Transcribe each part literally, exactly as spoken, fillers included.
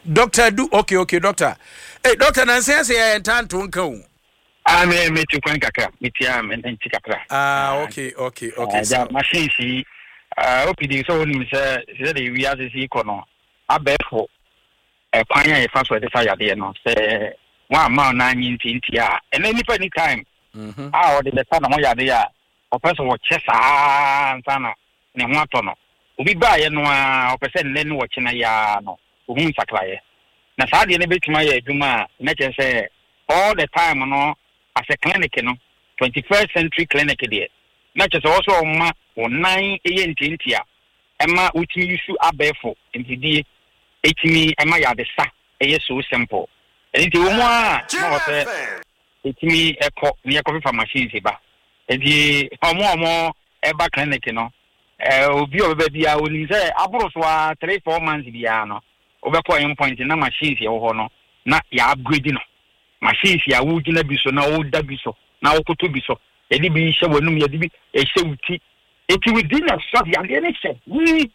Doctor do okay okay doctor. Hey doctor Nancy say enta to nka wo. Ah me me ti kwan kakra. Me ti am enti kakra. Ah okay okay okay. So machine si ah O P D so woni say say the we as see kono. Abefo e kwan ya e fa so de fa yade no say one man na nyinti nti a. And any any time. Mhm. Ah o de be fa na mo yade ya. O person wo chesa nsana ne ho atono. Obi ba ye no a o person ne no wo chena ya no. Ohun saklaye. Na saade ne betima ya adwuma na che say all the time no as a clinic no twenty-first century clinic there. Na che say also ma onan eye ntintia. Ema utimi yusu abefo ntidie etimi ema ya de sa eye so simple. Enti wo mu a no say etimi ekọ ne ekọ fa machine se ba. Enti omo omo eba clinic no eh obi obe bia oni say aburo so a three four months bia no obekọ yin point na machines ye wo ho no na ya upgrade no machines ya wo gina bi so na wo da bi so na wo koto bi so e di bi hye wanum ye di bi e hye wuti eti within a short ya de ne hye wi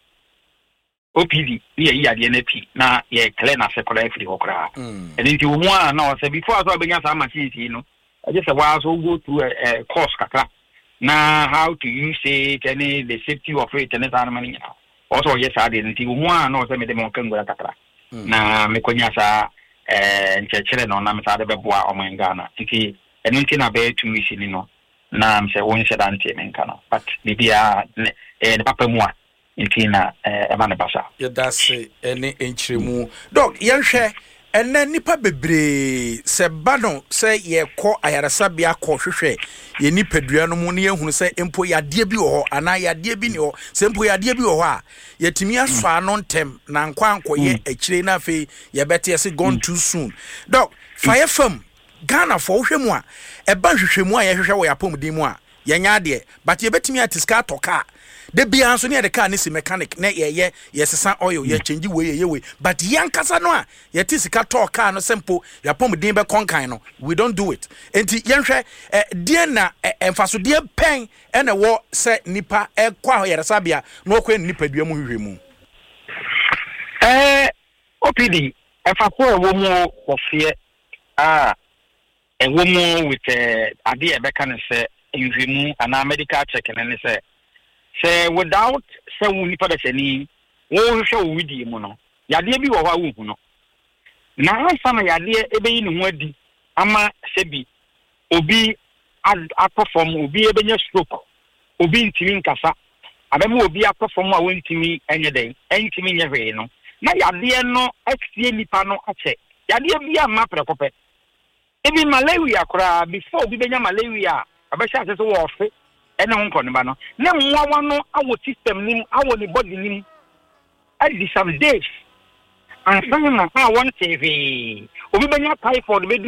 O P D ye ya de ne pi na ye clear na sekola free okra e nti wo mu a na o say before so abenya sa machines yi no I just say wa so go through a, a course kakra na how to use it and the safety of it and that money also yes I didn't see one no say me dem kan go kakra na me konya sa eh nchechere no na me sa de beboa o man Ghana tiki eno nti na be two weeks ni no na me say won se dan te men kana but bibia eh de papa mu a nti na eh e ma ne basa ye da se ene enchiremu dog yenhwe ene nipa bebre se ba no se ye kọ ayarasabia kọ hwehwe ye nipadua no mu ne yehunu se empo yade bi wo ho ana yade bi ni ho se empo yade bi wo ho a yetimi aso no ntem na nkwanko ye akire na fe ye bete se gone too soon dog fire fam Ghana for hwehwe mu a e ba hwehwe mu a ye hwehwe wo yapom din mu a ye nya de but ye betimi atiska toka de bia nso ne de car ne si mechanic na ye ye yesesa oil ye change we ye we but yankasa no a ye ti sika talk car no simple ya pom din be konkan no we don't do it enti yenhwe eh, die na emfaso die pen ene wo se nipa e kwa yeresabia no okwe nipa dua mu hwehwe mu eh O P D emfaso e wo mu ofie ah e wo mu with eh ade e be kan se hwehwe mu ana medical check ne se say without say we nipa da sani wo hwehwe wo di mu no yade bi wo ho awu hu no na ansa na yade ebe yi ne ho adi ama sebi obi perform obi ebenya stroke obi ntimi nkasa abemu obi perform a wontimi enye den entimi nye hwe no na yade no aksie nipa no ache yade bi ama prekope ebi malaria kora before obi benya malaria abesha ase so wo ofe ene won kono ba no na mwa no awo system nim awo ni body nim at some days and some na ha won tv obi benya typhoid